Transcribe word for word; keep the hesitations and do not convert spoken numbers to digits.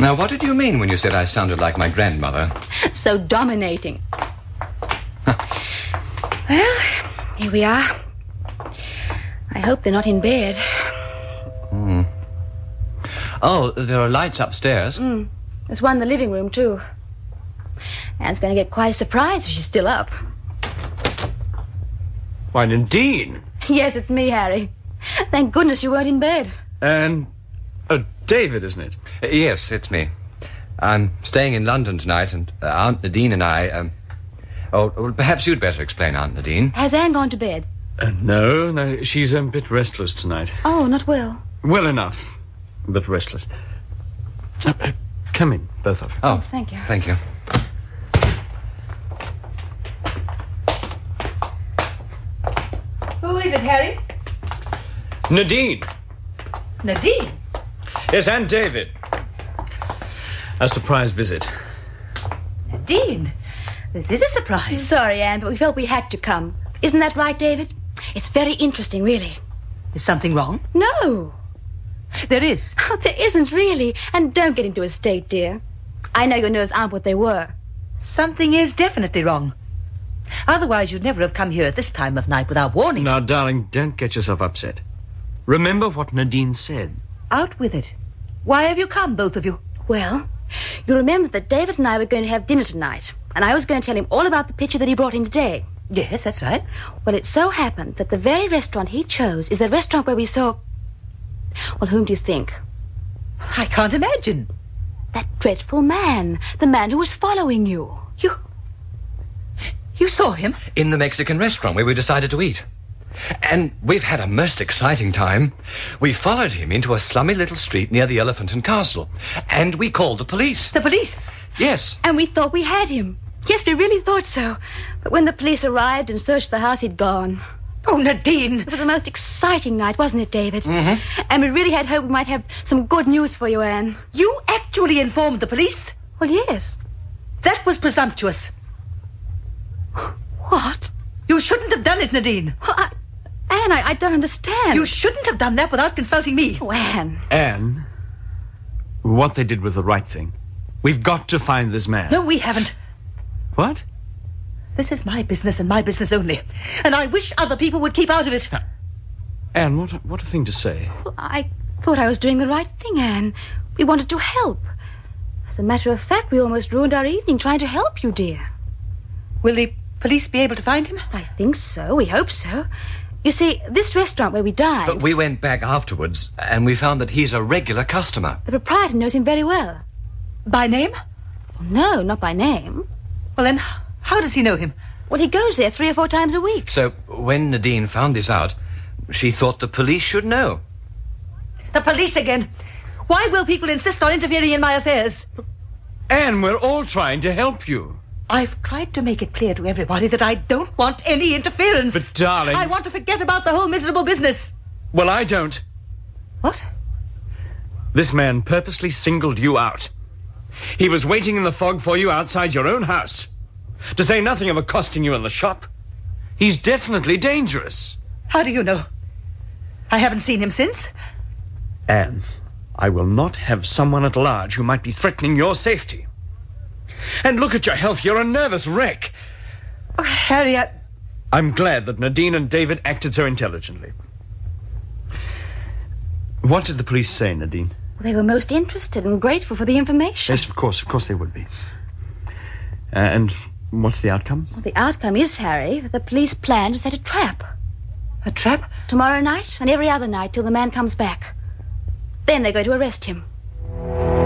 Now, what did you mean when you said I sounded like my grandmother? So dominating. Well, here we are. I hope they're not in bed. Hmm. Oh, there are lights upstairs. Mm. There's one in the living room, too. Anne's going to get quite surprised if she's still up. Why, Nadine. Yes, it's me, Harry. Thank goodness you weren't in bed. And... Oh, David, isn't it? Uh, yes, it's me. I'm staying in London tonight, and uh, Aunt Nadine and I... Um... Oh, well, perhaps you'd better explain, Aunt Nadine. Has Anne gone to bed? Uh, no, no, she's a bit restless tonight. Oh, not well. Well enough, but restless. Uh, uh, come in, both of you. Oh, thank you. Thank you. Who is it, Harry? Nadine. Nadine? Yes, and David. A surprise visit. Nadine? This is a surprise. Sorry, Anne, but we felt we had to come. Isn't that right, David? It's very interesting, really. Is something wrong? No. There is. Oh, there isn't really. And don't get into a state, dear. I know your nerves aren't what they were. Something is definitely wrong. Otherwise, you'd never have come here at this time of night without warning. Now, darling, don't get yourself upset. Remember what Nadine said. Out with it. Why have you come, both of you? Well, you remember that David and I were going to have dinner tonight, and I was going to tell him all about the picture that he brought in today. Yes, that's right. Well, it so happened that the very restaurant he chose is the restaurant where we saw... Well, whom do you think? I can't imagine. That dreadful man. The man who was following you. You... You saw him? In the Mexican restaurant where we decided to eat. And we've had a most exciting time. We followed him into a slummy little street near the Elephant and Castle. And we called the police. The police? Yes. And we thought we had him. Yes, we really thought so. But when the police arrived and searched the house, he'd gone. Oh, Nadine. It was the most exciting night, wasn't it, David? Mm-hmm. And we really had hoped we might have some good news for you, Anne. You actually informed the police? Well, yes. That was presumptuous. What? You shouldn't have done it, Nadine. Well, I, Anne, I, I don't understand. You shouldn't have done that without consulting me. Oh, Anne. Anne, what they did was the right thing. We've got to find this man. No, we haven't. What? This is my business and my business only. And I wish other people would keep out of it. Anne, what a, what a thing to say. Well, I thought I was doing the right thing, Anne. We wanted to help. As a matter of fact, we almost ruined our evening trying to help you, dear. Will the police be able to find him? I think so. We hope so. You see, this restaurant where we dined... But we went back afterwards, and we found that he's a regular customer. The proprietor knows him very well. By name? Well, no, not by name. Well, then, how does he know him? Well, he goes there three or four times a week. So, when Nadine found this out, she thought the police should know. The police again. Why will people insist on interfering in my affairs? Anne, we're all trying to help you. I've tried to make it clear to everybody that I don't want any interference. But, darling... I want to forget about the whole miserable business. Well, I don't. What? This man purposely singled you out. He was waiting in the fog for you outside your own house. To say nothing of accosting you in the shop. He's definitely dangerous. How do you know? I haven't seen him since. Anne, I will not have someone at large who might be threatening your safety. And look at your health. You're a nervous wreck. Oh, Harry, I... I'm glad that Nadine and David acted so intelligently. What did the police say, Nadine? Well, they were most interested and grateful for the information. Yes, of course, of course they would be. Uh, and what's the outcome? Well, the outcome is, Harry, that the police plan to set a trap. A trap? Tomorrow night and every other night till the man comes back. Then they're going to arrest him.